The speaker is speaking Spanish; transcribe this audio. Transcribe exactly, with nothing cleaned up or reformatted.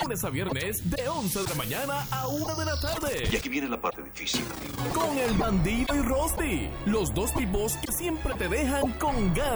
lunes a viernes de once de la mañana a una de la tarde. Y aquí viene la parte difícil, amigo. Con el Bandido y Rusty, los dos tipos que siempre te dejan con ganas